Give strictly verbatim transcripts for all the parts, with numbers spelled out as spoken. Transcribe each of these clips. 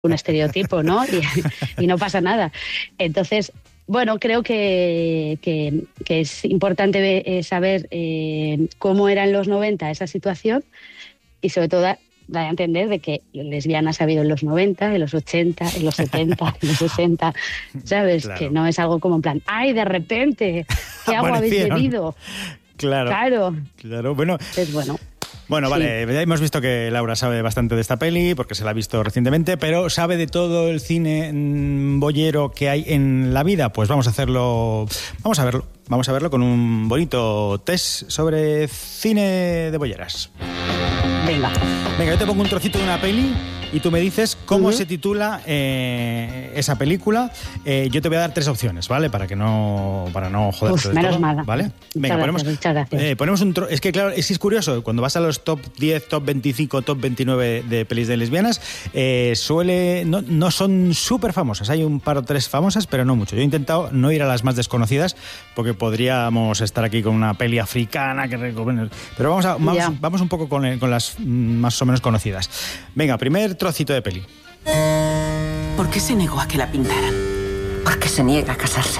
un estereotipo, ¿no? Y, y no pasa nada. Entonces, bueno, creo que, que, que es importante eh, saber eh, cómo era en los noventa esa situación y sobre todo dar a entender de que lesbianas ha habido en los noventa, en los ochenta, en los setenta, en los sesenta, ¿sabes? Claro. Que no es algo como en plan, ¡ay, de repente! ¿Qué agua habéis bebido? Claro. Claro. Claro, bueno. Entonces, bueno. Bueno, Sí. vale, ya hemos visto que Laura sabe bastante de esta peli, porque se la ha visto recientemente, pero ¿sabe de todo el cine mm, boyero que hay en la vida? Pues vamos a hacerlo, vamos a verlo, vamos a verlo con un bonito test sobre cine de bolleras. Venga. Venga, yo te pongo un trocito de una peli y tú me dices cómo Uh-huh. se titula eh, esa película. Eh, yo te voy a dar tres opciones, ¿vale? Para que no, para no joderte Uf, del menos todo, mal. ¿vale? Venga, Muchas ponemos, gracias, muchas gracias. eh, ponemos un tro- es que claro, es, es curioso, cuando vas a los top diez, top veinticinco, top veintinueve de pelis de lesbianas, eh, suele, no, no son súper famosas, hay un par o tres famosas, pero no mucho. Yo he intentado no ir a las más desconocidas, porque podríamos estar aquí con una peli africana que recomiendo, pero vamos, a, vamos, Ya. vamos un poco con, con las mm, más o menos conocidas. Venga, primer trocito de peli. ¿Por qué se negó a que la pintaran? Porque se niega a casarse.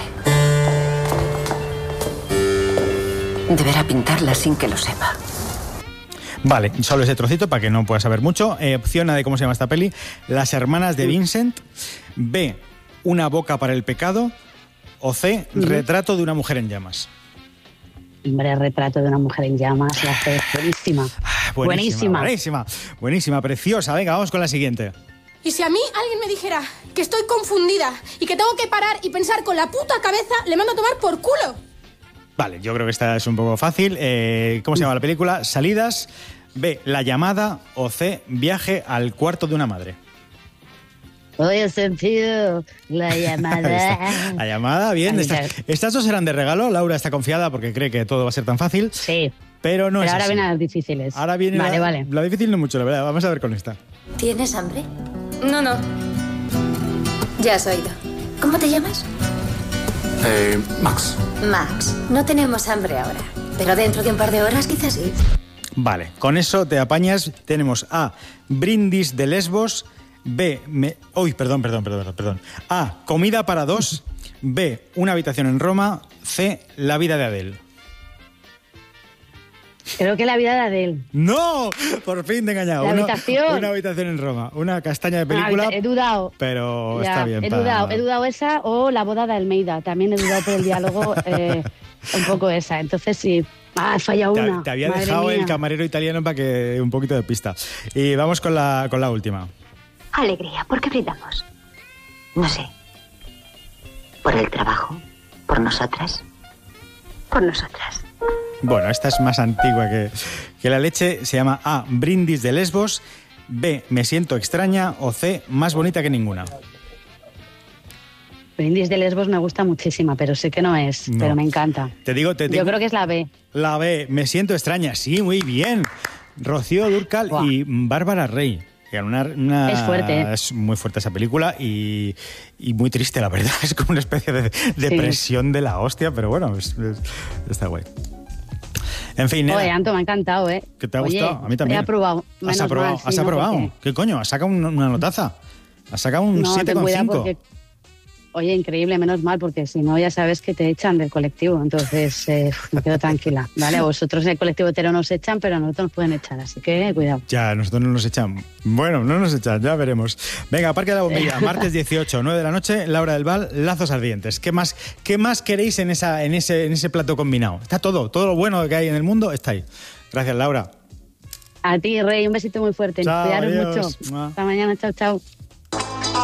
Deberá pintarla sin que lo sepa. Vale, solo ese trocito para que no puedas saber mucho. Eh, opción A de cómo se llama esta peli: Las hermanas de Vincent. B, Una boca para el pecado. O C, Ujú. Retrato de una mujer en llamas. Hombre, retrato de una mujer en llamas, la hace buenísima. Ah, Buenísima. Buenísima, buenísima, preciosa. Venga, vamos con la siguiente. Y si a mí alguien me dijera que estoy confundida y que tengo que parar y pensar con la puta cabeza, le mando a tomar por culo. Vale, yo creo que esta es un poco fácil. Eh, ¿Cómo se llama la película? Salidas. B, La llamada. O C, Viaje al cuarto de una madre. Hoy he sentido la Ahí llamada. está. La llamada, bien. Ahí Estas, está. estas dos eran de regalo. Laura está confiada porque cree que todo va a ser tan fácil. Sí, Pero no pero es ahora así. vienen las difíciles. Ahora viene Vale, la, vale. la difícil no mucho, la verdad. Vamos a ver con esta. ¿Tienes hambre? No, no. Ya has oído. ¿Cómo te llamas? Eh, Max. Max. No tenemos hambre ahora, pero dentro de un par de horas quizás sí. Vale, con eso te apañas. Tenemos A, Brindis de Lesbos. B, me... Uy, perdón, perdón, perdón, perdón. A, Comida para dos. B, Una habitación en Roma. C, La vida de Adele. Creo que la vida de Adele. ¡No! Por fin te he engañado. La Una- habitación. Una habitación en Roma. Una castaña de película. Ah, he dudado. Pero Ya, está bien. He para- dudado, he dudado esa o La boda de Almeida. También he dudado por el diálogo, eh, un poco esa. Entonces sí. Ah, he fallado Te, una. te había Madre dejado mía. el camarero italiano para que un poquito de pista. Y vamos con la, con la última. Alegría, ¿por qué brindamos? No sé. ¿Por el trabajo? ¿Por nosotras? Por nosotras. Bueno, esta es más antigua que, que la leche. Se llama A, Brindis de Lesbos. B, Me siento extraña. O C, Más bonita que ninguna. Brindis de Lesbos me gusta muchísima, pero sé que no es, No. pero me encanta. Te digo, te digo. Yo creo que es la B. La B, Me siento extraña. Sí, muy bien. Rocío Dúrcal Buah. y Bárbara Rey. Que era Una, una- Es fuerte, ¿eh? Es muy fuerte esa película y, y muy triste, la verdad. Es como una especie de depresión de la hostia, pero bueno, es- es- está guay. En fin, nena, Oye, Anto, me ha encantado, ¿eh? ¿qué te ha Oye, gustado? A mí también. He aprobado. ¿Has Menos aprobado? mal, sí, ¿Has ¿no? aprobado? Porque- ¿Qué coño? ¿Has sacado un- una notaza? ¿Has sacado un No, siete ten coma cuidado cinco? porque... Oye, increíble, menos mal, porque si no ya sabes que te echan del colectivo, entonces eh, me quedo tranquila, ¿vale? A vosotros en el colectivo hetero nos echan, pero a nosotros nos pueden echar, así que cuidado. Ya, nosotros no nos echan. Bueno, no nos echan, ya veremos. Venga, Parque de la Bombilla, martes dieciocho, nueve de la noche, Laura del Val, Lazos Ardientes. ¿Qué más, qué más queréis en, esa, en, ese, en ese plato combinado? Está todo, todo lo bueno que hay en el mundo está ahí. Gracias, Laura. A ti, Rey, un besito muy fuerte. Chao, Cuidaros adiós. mucho. Mua. Hasta mañana, chao, chao.